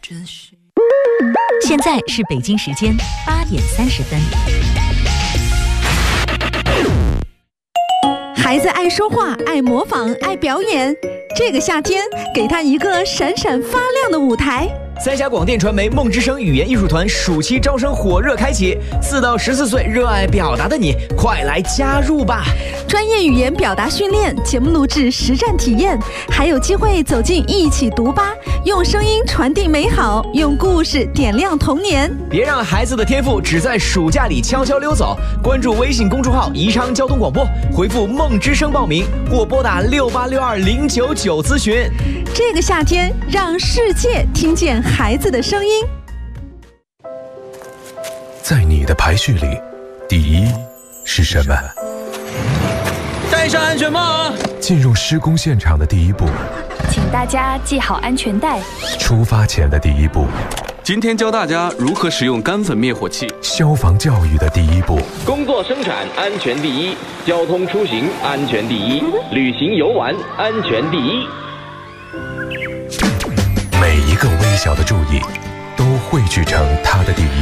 现在是北京时间8:30。 孩子爱说话，爱模仿，爱表演。这个夏天，给他一个闪闪发亮的舞台。 三峡广电传媒梦之声语言艺术团暑期招生火热开启，4到14岁热爱表达的你，快来加入吧！ 专业语言表达训练、节目录制、实战体验，还有机会走进一起读吧，用声音传递美好，用故事点亮童年。 别让孩子的天赋只在暑假里悄悄溜走！关注微信公众号宜昌交通广播，回复梦之声报名，或拨打6862099咨询。 这个夏天，让世界听见孩子的声音。 在你的排序里，第一是什么？ 戴上安全帽。 进入施工现场的第一步， 请大家系好安全带。 出发前的第一步， 今天教大家如何使用干粉灭火器。 消防教育的第一步， 工作生产安全第一，交通出行安全第一，旅行游玩安全第一。 每一个微小的注意，都汇聚成它的第一。